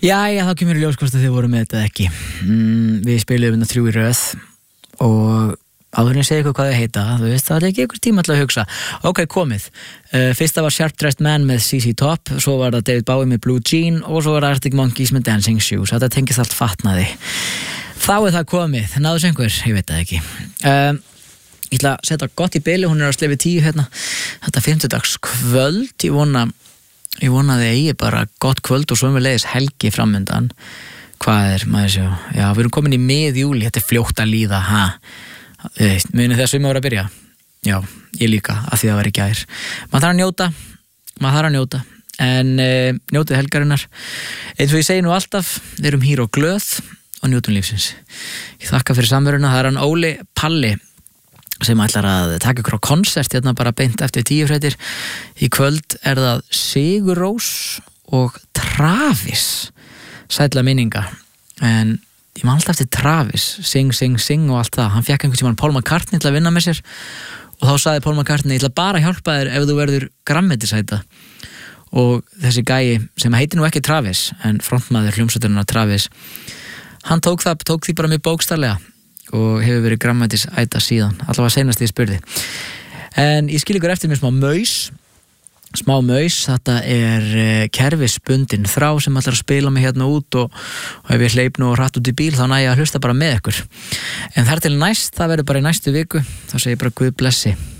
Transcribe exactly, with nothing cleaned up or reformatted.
Jæja, þá kemur í ljós hvort að þið voru með þetta ekki. Mm, við spiluðum þetta þrjú í röð og áður en ég segi ykkur hvað þau heita, þú veist, það er ekki ykkur tíma til að hugsa. Ok, komið. Uh, fyrsta var Sharp Dressed Man með C C Top, svo var það David Bowie með Blue Jean og svo var það Arctic Monkeys með Dancing Shoes. Þetta tengist allt fatnaði. Þá er það komið. Náðu þessu einhver? Ég veit það ekki. Uh, ég ætla að setja gott í bili, hún er að slefi tíu hérna. Þetta fimmtudags kvöld, ég vona Ég vonaði að ég bara gott kvöld og svo með leiðis helgi framöndan. Hvað er, maður sjá? Já, við erum komin í mið júli, þetta er fljótt að líða, ha? Þú veist, munið þess að við voru að byrja? Já, ég líka, af því það var í gær. Maður þarf að njóta, maður þarf að njóta, en e, njótið helgarinnar. Eins og ég segi nú alltaf, við erum hýr og glöð og njótum lífsins. Ég þakka fyrir samveruna, það er hann Óli Palli sem ætlar að taka ykkur á konsert hérna bara beint eftir tíu fréttir. Í kvöld er það Sigur Rós og Travis, sætla minninga, en ég man alltaf eftir Travis, sing, sing, sing og allt það. Hann fekk einhvern tímann Paul McCartney til að vinna með sér og þá sagði Paul McCartney, ég ætla bara að hjálpa þér ef þú verður grænmetisæta. Og þessi gæi sem heitir nú ekki Travis en frontmaður hljómsveitarnar Travis, hann tók það, tók því bara mjög bókstaflega og hefur verið grænmetisæta síðan, allavega seinast ég spurði. En ég skil ykkur eftir mér smá maus, smá maus, þetta er uh, kerfisbundin þrá sem ætlar að spila mig hérna út og, og ef ég hleyp nú hratt út í bíl þá næ ég að hlusta bara með ykkur. En þar til næst, það verður bara í næstu viku, þá segir ég bara Guð blessi.